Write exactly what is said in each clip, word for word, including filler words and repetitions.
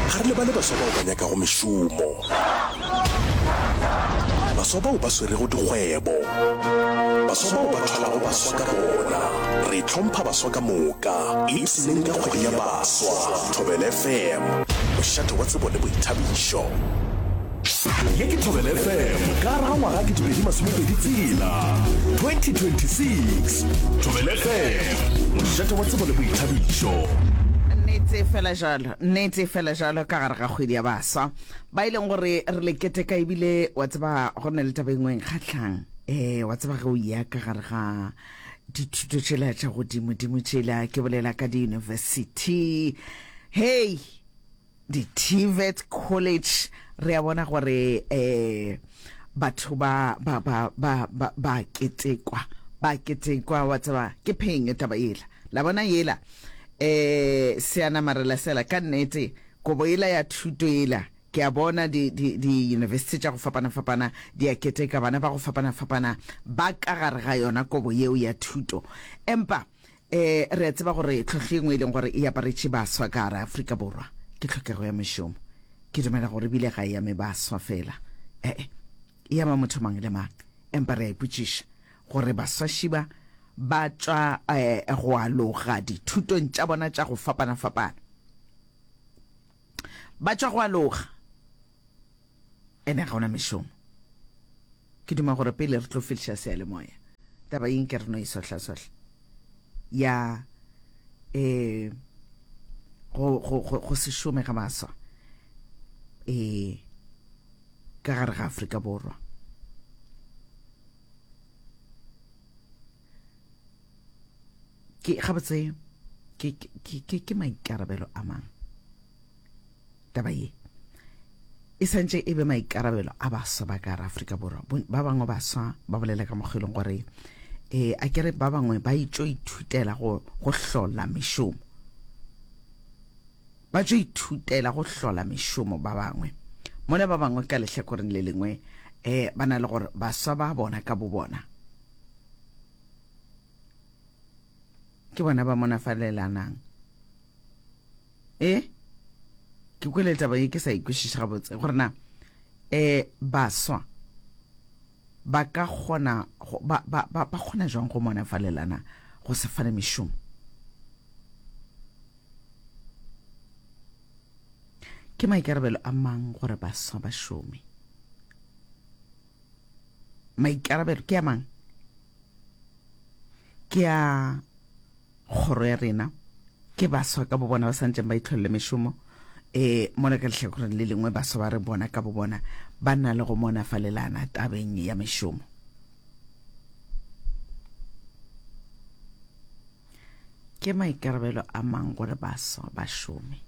ga re le ba le baswa bao ba nyaka go mešomo, baswa bao ba swerego dikgwebo, baswa bao ba tlholago baswa ka bona. Re tlhompha baswa ka moka, e seleng ka kgwedi ya baswa. Thobela F M, mošate wa tsebo le boithabišo. Ye ke Thobela F M, ka ra ngwaga ke tobedi masomepedi tsela twenty twenty-six. Thobela F M, mošate wa tsebo le boithabišo. Nnete fela jalo nnete fela jalo ka gare ga kgwedi ya baswa ba ileng gore re le keteka ebile wa tseba go nne le taba engwe kgatlhang eh wa tseba go ya ka gare ga dithuto tšela tša godimo-dimo tšela ke bolela ka di-university. Hey, di-T V E T college re a bona gore eh batho ba ba ba ba ba ba ketekwa ba ketekwa wa tseba ke pheng taba ela la bona yela eh seana marela sela ka nnete go boela ya thuto ela ke a bona di di di university tša go fapana fapana di a keteka bana ba go fapana fapana ba ka gare ga yona kobo yeo ya thuto. Empa eh re tseba gore tlhotlhe engwe e leng gore e aparetše baswa ka gare Afrika Borwa ke tlhokego ya mešomo. Ke dumela gore bile ga ya me baswa fela eh e ama motho mang le mang. Empa re a ipotšiša gore baswa šiba ba tšwa eh go aloga dithutong tša bona tša go fapana fapana, ba tšwa go aloga ene ga ona mešomo. Ke duma gore pele re tlo feliša seyalemoya taba eng ke re no e sohlasohla ya eh go go go se šome ga baswa eh ka gare ga Afrika Borwa. Ke gabotse ke ke ke ke maikarabelo a mang taba ye e santse e be maikarabelo a baswa ba ka Afrika Borwa. Ba bangwe baswa ba bolela ka mogolong gore eh a kere ba bangwe ba itšo ithutela go go hlola mešomo, ba tšo ithutela go hlola mešomo. Ba bangwe mona ba bangwe ka lehlakoreng le lengwe eh ba na le gore baswa ba bona ka bo bona ke bona ba mona falelanang eh ke kweletsa ba ke sa ikwešiša gabotse gore na eh baswa ba ka gona ba ba ba gona jang go mona falelana go se fane mešomo. Ke maikarabelo a mang gore baswa ba šome? Maikarabelo ke a mang? Ke a kgoro ya rena, ke baswa ka bo bona ba santseng ba itlholele mešomo eh mona ka lehlakoreng le lengwe baswa ba re bona ka bo bona ba nna le go mona falelana tabeng ya mešomo. Ke maikarabelo a mang gore baswa ba šome?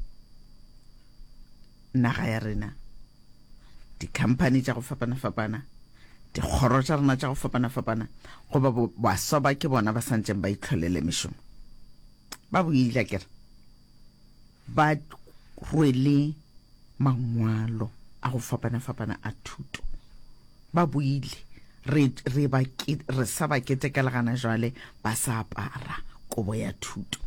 Naga ya rena, di-company tša go fapana fapana, dikgoro tša rena tša go fapana fapana, goba baswa ba ke bona ba santseng ba itlholele mešomo. Ba buile kere ba rwele mangwalo a go fapana fapana a thuto, ba buile re re ba ke re sa ba ketekela gana jwale ba sa apara kobo ya thuto.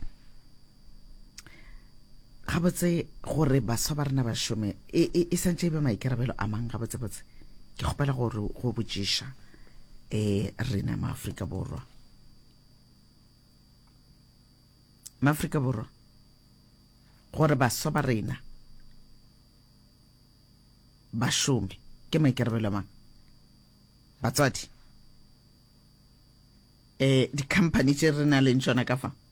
Gabotse gore baswa ba rena ba šome e e santse e be maikarabelo a mang gabotse botse. Ke kgopela gore go botšiša eh rena ma Afrika Borwa ma Afrika Borwa gore baswa ba rena ba šome ke maikarabelo a mang. Batswadi eh di-company tše re na leng tšona ka fa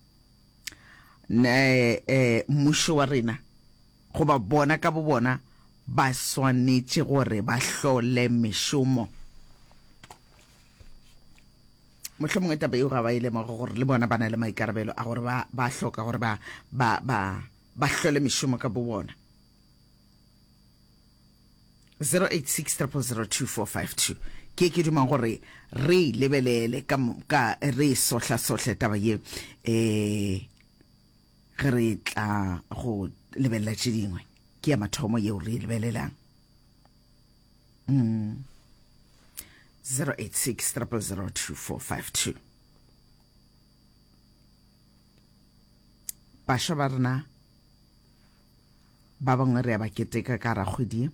ne eh mmušo wa rena go ba bona ka bo bona ba swanetše gore ba hlole mešomo. Mohlomongwe taba eo ga ba ile mo gore le bona ba na le maikarabelo a gore ba ba hloka gore ba ba ba ba hlole mešomo ka bo bona. zero eight six zero zero two four five two ke ke dumang gore re lebelele ka ka re sohla sohle taba ye eh re tla go lebella tše dingwe ke ya mathomo yeo re lebelelang. mm zero eight six zero zero two four five two. Basha ba rena ba bangwe re ba keteka ka ra kgwedi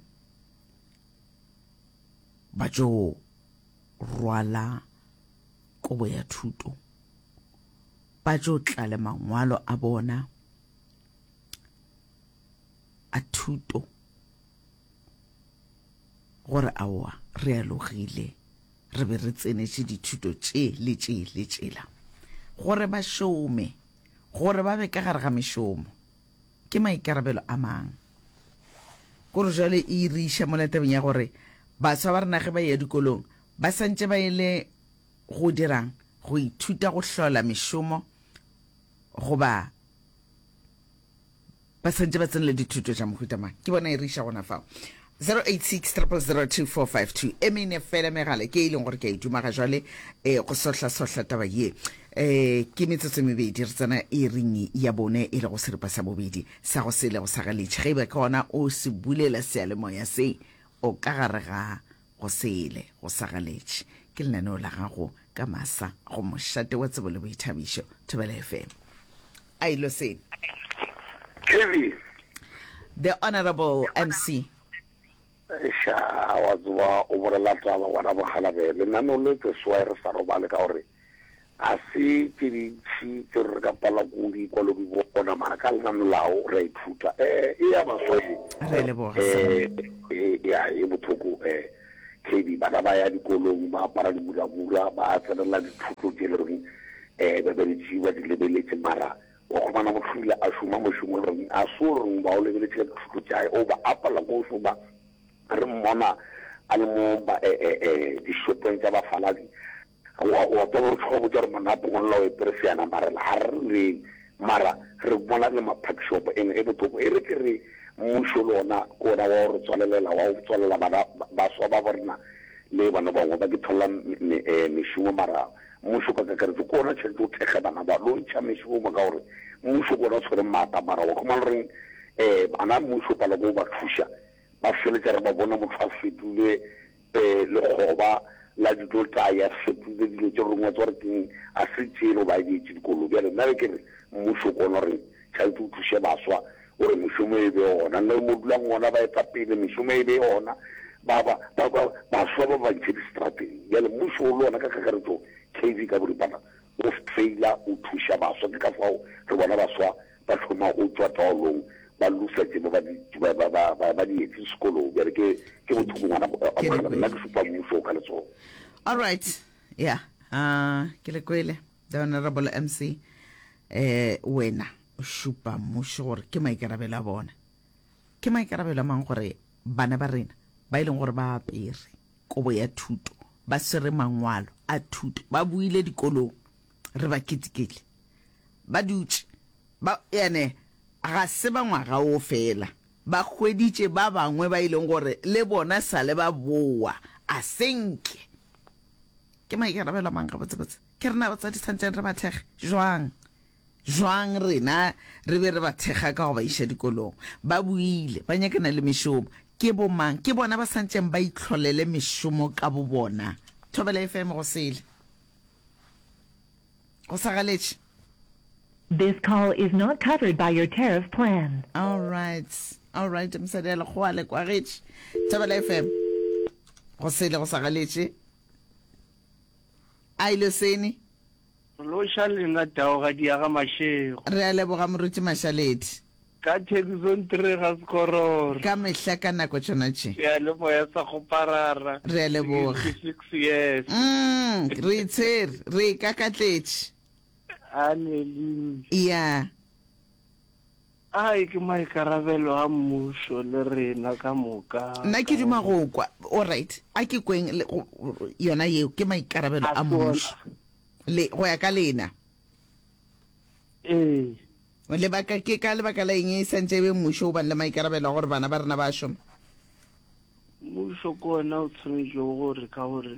ba jo rwala kobo ya thuto ba jo tlale mangwalo a bona a thuto gore aowa re alogile re be re tsenetse dithuto tše le tše le tšela gore ba šome gore ba be ka gare ga mešomo ke maikarabelo a mang gore jale e iriša mo letabeng ya gore baswa ba rena ge ba ya dikolong ba santse ba ile go dirang go ithuta go hlola mešomo goba ba santse ba tsenele dithuto tša mohuta mang ke bona e iriša gona fao zero eight six zero zero two four five two e mene fela megale ke e leng gore ke a iduma ga jale um go sohla-sohla taba ye um ke metsotso mebedi re tsena e reng ya bone e le go seripa sa bobedi sa go sele go sa galetše ge e be ka gona o se bulela sealemoya se o ka gare ga go sele go sa galetše ke lenaneo la gago ka masa go mošate wa tsebo le boithabišo Thobela F M a ilo sene the honorable M C sha wa zuwa o bolela taba wa ba khalabe le nano le tse swa re sa robale ka hore a se tiri tshi re ka pala go di ko lo di bona mara ka nna lao re ithuta eh e ya ba so re le bo eh ya e bothoko eh ke di bana ba ya dikolong ba para di bula bula ba tsena di thuto tse le reng eh ba be di ba di lebeletse mara o go bana mo fila a shuma mo shumo re a so re ba o lebeletse thuto tsa o ba apala go so ba re mmona a le mo ba eh di shopeng tsa ba faladi wa wa tlo go tlo mana po go lo e presiana mara la har le mara re bona le ma pack shop ene e botoko e re ke re mmusho lona ko na wa re tswalelela wa o tswalela bana ba so ba borna le bana ba go ba ke thola meshumo mara mmusho ka ka re ko na tshetse o thega bana ba lo ntsha meshumo ka gore mmusho go na tshwere mata mara wa go re eh bana mmusho pa le go ba thusha ba fele tsere ba bona motho a fetule eh le goba la ditota ya fetule dilo tse rongwa tsore ke a setselo ba di tshikolo bjale nna ke re mmusho go no re tshwanetse o thushe baswa gore meshomo e be ona nna mo dula ngwana ba eta pele meshomo e be ona ba ba ba ba swa ba ba ntse strategy bjale mmusho o lona ka kakaretso K V ka boripana o faila o thusha baswa ke ka fao re bona baswa ba thoma o tswa taolong ba lusa ke ba di ba ba ba ba di etsi sekolo bjale ke ke botho ngwana nna ke supa mmusho ka letso. All right, yeah, uh ke le kwele the honorable M C eh wena o shupa mmusho gore ke maikarabelo a bona ke maikarabelo mang gore bana ba rena ba ileng gore ba apere kobo ya thuto ba sere mangwalo a thuto ba buile dikolong re ba kitikele ba dutse ba ene ga se ba ngwaga o fela ba kgweditše ba bangwe ba ileng gore le bona sa le ba boa a senke ke maikarabelo mang ga botsebotse ke rena ba tsadi santseng re ba thege jwang jwang rena re be re ba thega ka go ba iša dikolong ba buile ba nyakana le mešomo ke bo mang ke bona ba santseng ba itlholele mešomo ka bo bona. Thobela F M go sele go sa galetše. This call is not covered by your tariff plan. All right. All right. Msadela go ale kwa getše. Thobela F M go sele go sa galetše. A ile sene. Lo shale nga tao ga dia ga mashego. Re a leboga moruti Mashaledi. Ka Texon three ga skoror. Ka mehla ka nako tsona tše. Ya le boya sa go parara. Re a leboga. six years. Mm, re tser, re ka katletše. Aneli. Yeah. Ai ke maikarabelo a mmusho le rena ka moka. Nna ke duma go kwa. All right. A ke kweng yona yeo ke maikarabelo a mmusho. Le go ya ka lena. Eh. Le baka ke ka le baka la eng e santse be mmusho ba le maikarabelo gore bana ba rena ba shoma. Mmusho kona o tshwanetse gore ka gore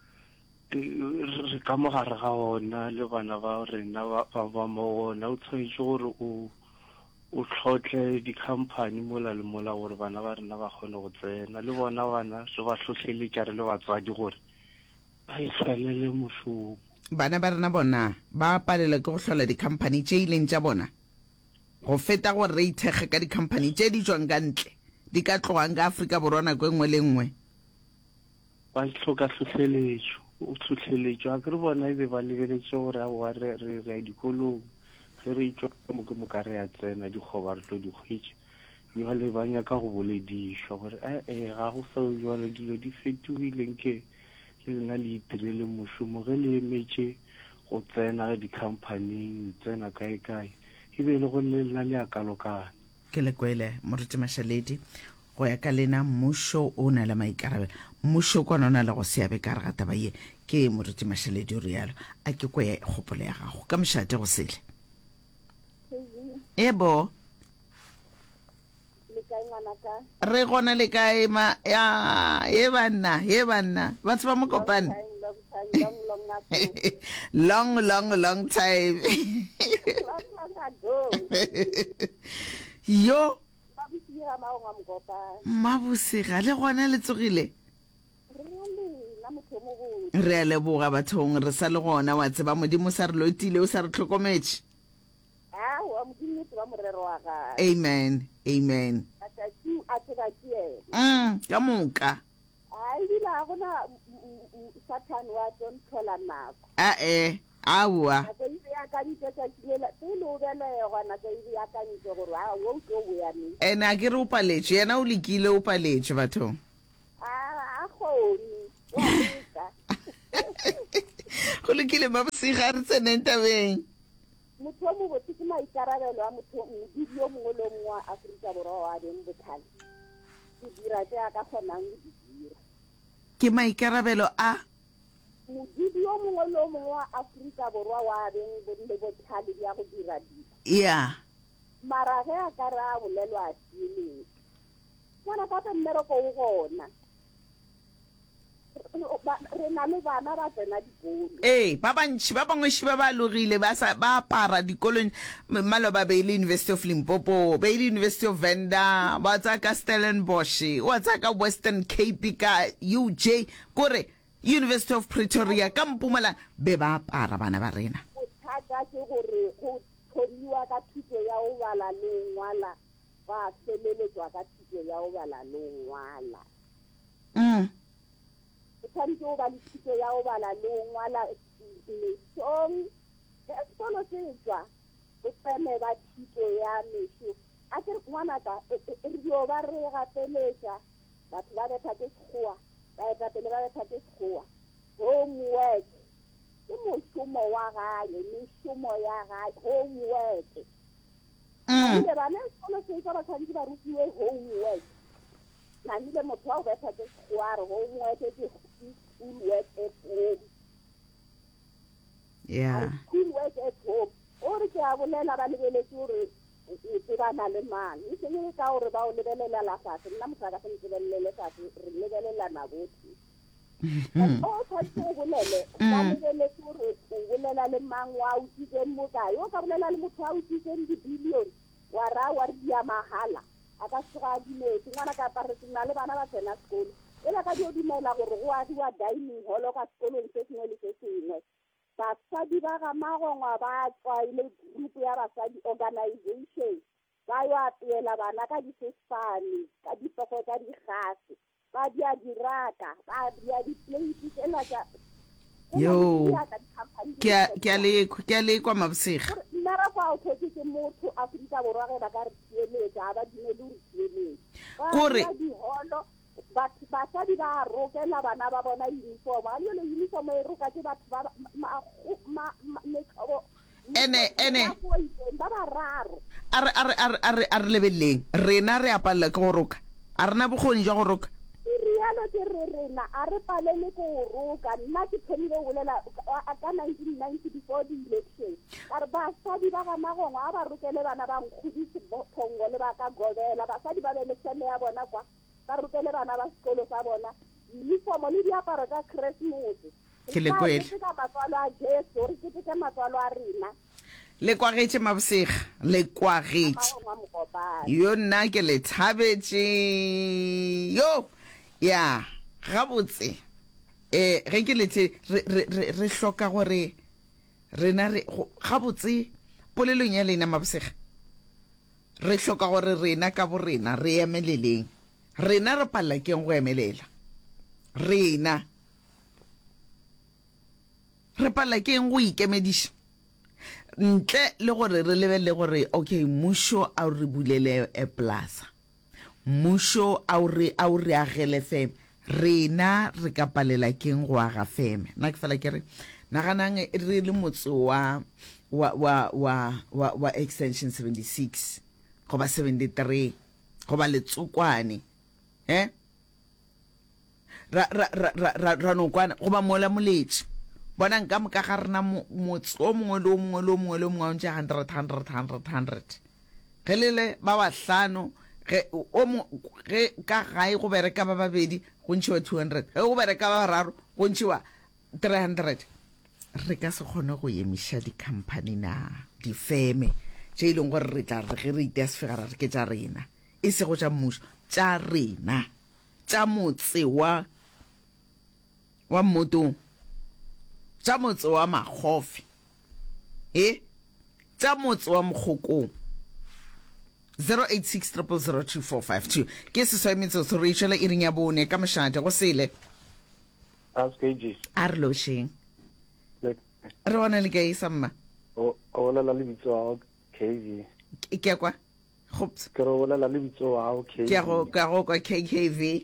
re ka mogare ga ona le bana ba rena ba ba mo ona o tshwanetse gore o o tlhotle di-company mola le mola gore bana ba rena ba kgone go tsena le bona bana se ba tlhotlheletša re le batswadi gore ba itlhelele mošomo. Bana ba rena bona ba palela ke go hlola di-company tše ileng tša bona. go feta gore re ithege ka di-company tse di tswang ka ntle di ka tlogang ka Afrika Borwa nako e nngwe le nngwe ba tlhoka tlhotlheletso o tlhotlheletso a ke re bona e be ba lebeletse gore a re re re dikolong ge re itswa mo ke mo ka re ya tsena dikgoba re tlo di kgwetse ba le ba nyaka go boledišwa gore ee ga go sa jalo dilo di fetogileng ke ke lena le itirele mošomo ge le emetse go tsena di-companying tsena kae-kae e be le go le lena le akalokana ke le kwele moruti Mashaledi go ya ka lena mmušo o na le maikarabelo mmušo kwana o na le go seabe ka re ga taba ye ke moruti Mashaledi o rialo a ke kwe kgopolo ya gago ka mošate go sele ebo re gona le kae ma ya ye banna ye banna batho ba mo kopane long long long time yo mabosega le gona le tsogile re a leboga bathong re sa le gona wa tseba modimo sa re lotile o sa re tlhokometse amen amen mm ka moka a e awa ene a ke re o paletše yena o lekile o paletše bathong go lekile mabosega re tseneng tabeng motho o mo botse ke maikarabelo a motho modudi yo mongwe le mongwe wa Aforika Borwa wa beng botlhale ke dira tse a ka kgonang go di dira ke maikarabelo a modudi yo mongwe le mongwe wa Aforika Borwa wa beng le botlhale ya go dira dilo ya mara ge a ka re a bolelwa a tieleng bona gape mmereko o gona re na le bana ba tsena dikolo ee ba bantši ba bangweši ba ba logile ba apara dikolong maloba ba ile University of Limpopo ba ile University of Venda ba tsa ka Stellenbosch wa tsa ka Western Cape ka U J kore University of Pretoria ka Mpumalanga be ba apara bana ba rena bothata ke gore go tlhodiwa ka thuto ya o bala le ngwala ba feleletswa ka thuto ya o bala le ngwala mm tshwanetse o ba le thuto ya o bala le ngwala mesong ge sekolo se tswa o tsene ba thuto ya meso a ke re ngwanaka re dio ba re gapeletša batho ba betha ke sekgowa ba etapele ba betha ke sekgowa homework ke mošomo wa gae mešomo ya gae homework ebile bana sekolo se tswa ba tshwanetse ba rutiwe homework namile motho wa o betha ke sekgowa re homework ke school work at home yeah school work at home o re ke a bolela ba lebeletse gore o tsebana le mang e seng ka gore ba o lebelela la fatshe nna motho a ka se ntebelele fatshe re lebelelana botlhe o tshwanetse o bolele ba lebeletse gore o bolela le mang wa o tsitseng mokae o ka bolela le motho wa o tsitseng dibilione wa ra wa re dia mahala a ka tsoga a dimetse ngwana ka aparetse nna le bana ba tsena sekolo e la ka dio dumela gore go a diwa dining hall ka sekolong se sengwe le se sengwe basadi ba ga magongwa ba tswaile group ya basadi organization ba yo apeela bana ka disesane ka dipoko tsa digase ba dia diraka ba dia di-plate tsela tsa yo ke a le ke a le kwa mabosega nara kwa o thotse ke motho Aforika Borwa ge ba ka re tieletša ba dumele re tieletša kore diholo basadi ba rokela bana ba bona uniform a le uniform e roka ke batho ba ene ene ba ba raro a re a re a re a re a re lebeleng rena re apalla ke go roka a rena bokgoni jwa go roka rialo ke re rena a re palele ko roka nna ke thomile go bolela ka nineteen ninety-four di-election a re basadi ba ga magongwa a ba rokele bana ba nkgodise thongo le ba ka gobela basadi ba be le tshene ya bona kwa ba rokele bana ba sekolo sa bona uniform le diaparo tsa Christmas ke le kwele ke ka matswalo a Jesu re ke ke matswalo a rena le kwagetse mabosega le kwagetse yo nna ke le thabetse yo ya gabotse eh ge ke letse re re re hloka gore rena re gabotse polelong ya lena mabosega re hloka gore rena ka bo rena re emeleleng rena re palla ke go emelela rena re palla ke go ikemediša ntle le gore re lebelle gore okay mmušo a re bulele e plaza mmušo a re a re agele feme rena re ka palela ke go aga feme nna ke fela ke re naganang re le motse wa wa wa wa wa, wa extension seventy-six go ba seventy-three go ba letsokwane eh ra ra ra ra ra no kwana go ba mola moletši bona nka moka ga rena motse o mongwe le o mongwe le o mongwe le o mongwe wa ntse hundred hundred hundred hundred ge lele ba ba hlano ge o mo ge ka gae go bereka ba babedi go ntšhiwa two hundred ge go bereka ba bararo go ntšhiwa three hundred re ka se kgone go emiša di-company na difeme tše e leng gore re tla re ge re itea sefegara re ke tša rena e se go tša mmušo tša rena tša motse wa wa mmotong tša motse wa Makgofe e tša motse wa Mokgokong zero eight six zero zero two four five two ke se swa metsotso re itšwela e reng ya bone ka mošate go sele as kgs a re lošeng le re bona le kae sa mma o o la la lebitso wa kg ke kwa gops ke re o la la lebitso wa kg ke go ka go kwa K K V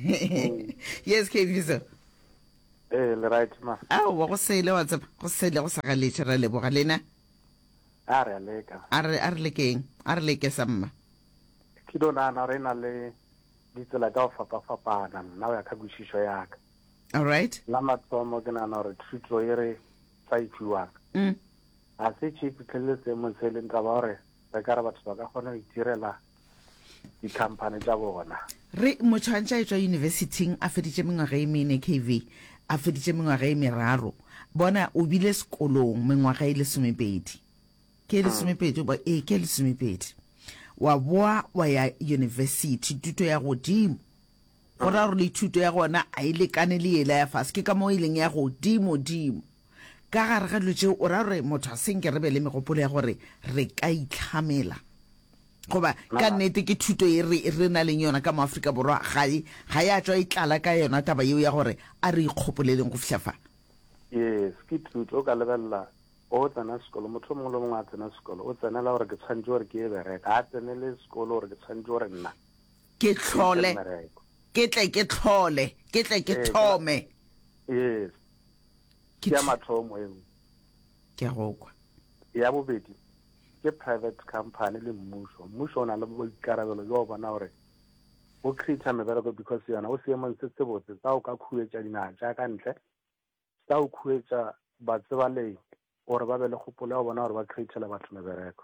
yes K V sir eh le right ma a wa go sele wa tsaba go sele go sa ga letše ra leboga lena a re leka a re a re le keng a re le ke sa mma ke dona na re na le ditsela ka go fapa fapana nna o ya ka kwišišo ya ka all right la mathomo ke nana gore thuto e re sa ifiwang mm a se typically se mo se leng ka ba gore re ka re batho ba ka kgona go itirela di-company tša bona re motho a ntša e tswa universityng a feditše mengwaga e mene K V a feditše mengwaga e meraro bona o bile sekolong mengwaga e lesomepedi ke lesomepedi ba e ke lesomepedi wa boa wa ya university tuto ya godimo go ra re le thuto ya gona a ile kane le ela ya fase ke ka mo ileng ya godimo dimo ka gare ga dilo tšeo o ra re motho a senke re be le megopolo ya gore re ka itlhamela goba ka nnete ke thuto e re re na leng yona ka mo Afrika Borwa ga ga ya tswa e tlala ka yona taba yeo ya gore a re ikgopoleleng go fihla fa yes ke thuto o ka lebella o tsena sekolo motho mongwe le mongwe a tsena sekolo o tsenela gore ke tshwanetse gore ke e bereka a tsenele sekolo gore ke tshwanetse gore nna ke tlhole ke tle ke tlhole ke tle ke thome yes ke ya mathomo eo ke go kwa ya bobedi ke private company le mmušo mmušo o na le boikarabelo jo bona gore o create mebereko because yona o seemong se se botse sa o ka khuetša dinaga tša ka ntle sa o khuetša batsebaleng gore ba be le kgopolo ya bona gore ba createla batho mebereko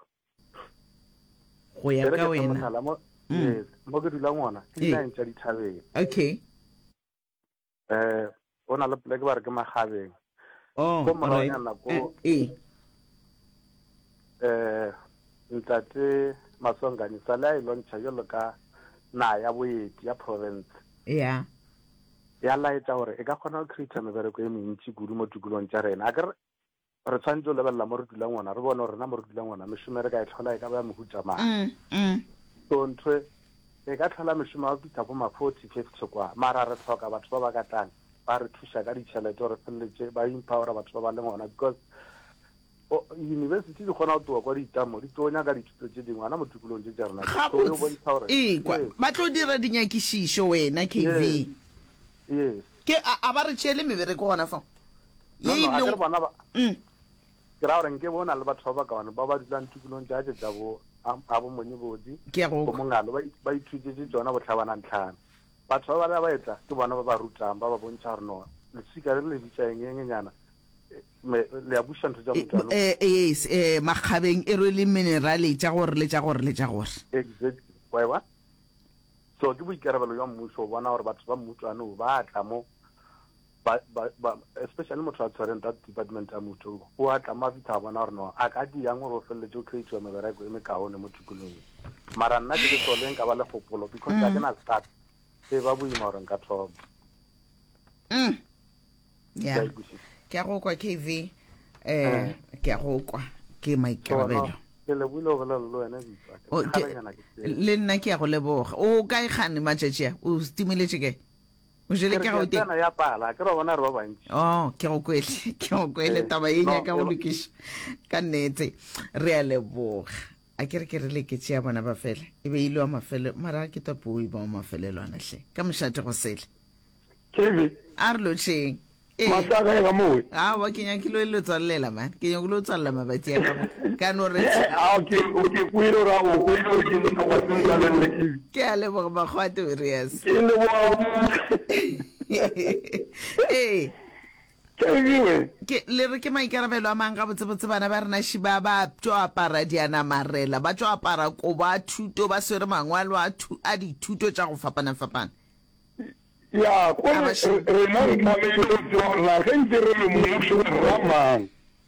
go ya ka wena yes mo ke dulang ngwana ke dinageng tša dithabeng okay eh o na le pleke ba re ke magabeng oh ko moranyana ko eh eh ntate Masongane sa la ilon tshajelo ka na ya boeti ya province yeah ya laetša gore e ka kgona go create mebereko e mentši kudu mo tukulong tša rena a ke re tshwanetse o lebelela mo re dulang ngwana re bone gore rena mo re dulang ngwana mešomo re ka e tlhola e ka ba mohutša mang so ntho e ka tlhola mešomo wa pitsa bo ma forty fifty kwa mara re tlhoka batho ba ba ka tlang ba re thuša ka ditšhelete gore feleletse ba empowera batho ba ba le ngwana because university di kgona go toa kwa ditamo di tonya ka dithuto tše dingwe ana mo tukulong tše tša rena ba tlo dira dinyakišišo wena K V yes ke a ba re tšele mebereko gona fa no no a ke bona ba ke ra gore nke bona le batho ba ba kaone ba ba dulang tukulong tša tše tša bo a bo monye bodi ke go mongalo ba ithutetse tsona botlhabana ntlhana batho ba ba ba etla ke bona ba ba rutang ba ba bontšha gore no lesika re le ditša engengenyana le ya buša ntho tša motano yes eh magabeng e re le minerale tša gore le tša gore le tša gore exactly why what so ke boikarabelo jwa mmušo o bona gore batho ba mmutlwane ba tla mo especially motho a tshwareng that department ya motho o a tla mo a fitlha a bona gore no a ka diang gore o feleletse o creatiwa mebereko e mekaone mo tukulong mara nna ke le tsole nka ba le kgopolo because ga ke na start e ba boima gore nka thoma yeah ke a go kwa K V eh ke a go kwa ke maikarabelo ke le bule go le lo ena O ke le nna ke ya go leboga o ka e gane matšatši a o stimuletse ke o jele ke ga o teng ya pala ke re bona re ba bantši oh ke go kwele ke go kwele taba e nya ka go lokiša ka nnete re a leboga a ke re ke re le ke tšea bona ba fela e be ile wa mafele mara ke tapo e ba mafelelwana hle ka mošate go sele Kevin a re lotšheng masaka ga mo ah wa ke nya ke lo le tswalela man ke nya go lo tswalla mabati ya ka ka no re ah okay okay kuilo ra o kuilo ke no wa tsanga le le ke a le bo ba khwate re yes ke le bo eh Kevin ke le re ke maikarabelo a mang ga botsebotse bana ba rena shiba ba tšo apara diana marela ba tšo apara ko ba thuto ba swere mangwalo a dithuto tša go fapana fapana ya ko re na re na le yo la gente re le muso ramang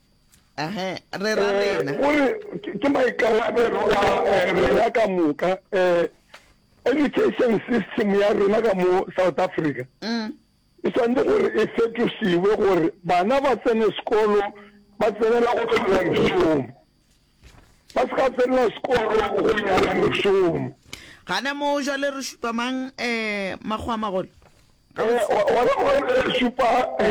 eh re ra rena ko ke mai karabelo a re ka muka eh education system ya rena ka mo South Africa mm e tsande gore e fetosiwe gore bana ba tsene sekolo ba tsenela go tlhola mešomo ba ska tsena sekolo go ya mešomo gana mo jale re shupa mang eh magwa magolo eh wala wala shupa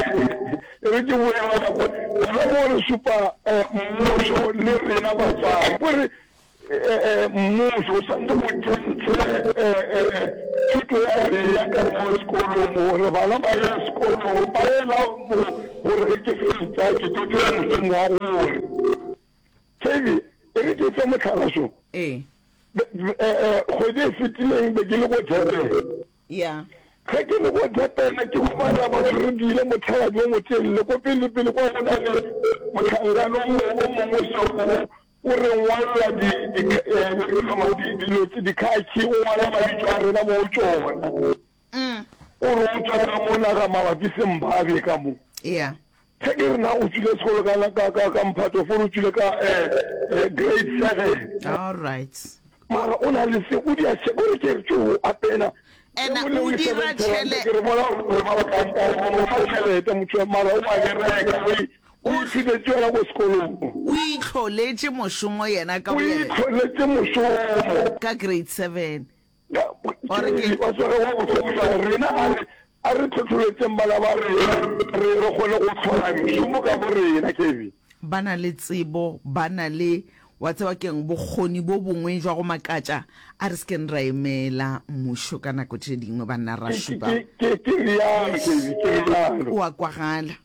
re ke bo ya go wala re shupa mo le rena ba tsa gore eh mmuso o santse go tsentse eh thuto ya ka mo sekolo mo re bana ba ya sekolo ba ela gore ke fetsa ke to ke mo wa gore tsebi e ke tse mo tlhaloso eh eh go di fitileng be ke le go tsebe ya ga ke le go tsebe na ke go bana ba re dile mo tlhaba mo motelle ko pele pele go bona le mo tlhangano mo mo mo so o re wala di di di dilo tse di khachi o wala ba di tsare na mo tsona mm o re o tsara mo na ga mabapi sembabe ka mo yeah ke re na o tsile sekolo ka ka ka ka mphato for o tsile ka eh grade seven all right mara o na le se o dia se o ke tšo apena ena o dira tšhele ke re bona o ba ka ka mo fa tšhele te motho mara o ba ke reka o tsile tsela go sekolong o itlholetse mošomo yena ka o itlholetse mošomo ka grade seven ore ke ba tsore wa go tsoma rena a re tlhotlholetseng bana ba re re re gone go tlhola mošomo ka borena Kevin bana le tsebo bana le wa tseba keng bokgoni bo bongwe jwa go makatša a re sekeng ra emela mmušo ka nako tše dingwe banna ra šupa ke ke rialo Kevin ke rialo wa kwagala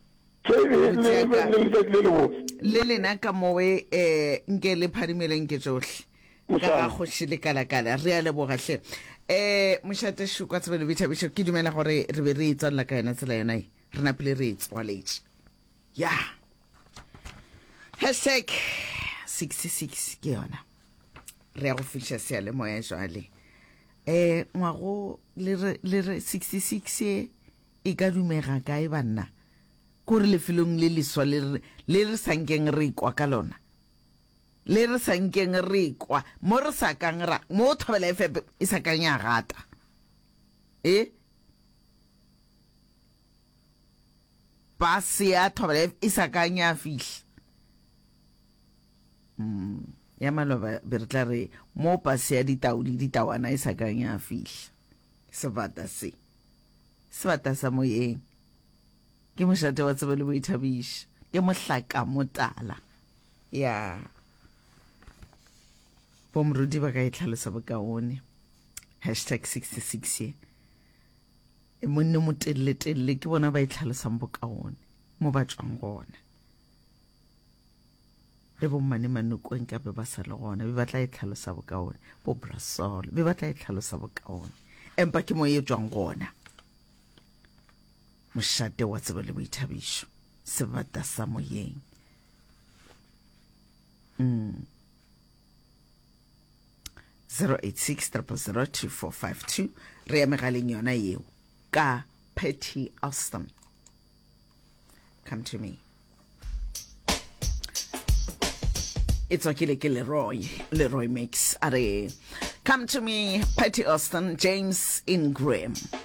le lena ka mowe eh nke le phadimeleng ke tsohle ka ga kgoši le kalakala re a lebogahle eh mošate shukwa tsebe le bitšhabišo ke dumela gore re be re itswalela ka yona tsela yona re napile re itswaletse ya hashtag sixty-six ke yona re ya go fiša sealemoya jwale eh ngwago le re sixty-six e ka dumega kae banna gore lefelong le leswa le re sankeng re kwa ka lona le re sankeng re kwa mo re sa kang ra mo Thobela F M e sa kang ya gata eh pase ya Thobela e sa kang ya fihla mm ya maloba be re tla re mo pase ya ditauli ditawana e sa kang ya fihla sebata se sebata sa moyeng ke mošate wa tsebe le boithabiša ke mohlaka motala ya bomrudi ba ka e tlhalosa bokaone hashtag sixty-six ye e monne motelele ke bona ba e tlhalosang bokaone mo ba tswang gona le bommane manokong ka be ba sa le gona be ba tla e tlhalosa bokaone bo brasol be ba tla e tlhalosa bokaone empa ke mo e tswang gona mošate wa tsebe le boithabišo sebata sa moyeng mm zero eight six zero zero two four five two re ya megaleng yona yeo ka Patty Austin. Come to me. It's okay, ke Leroy Leroy Mix are come to me Patty Austin, James Ingram.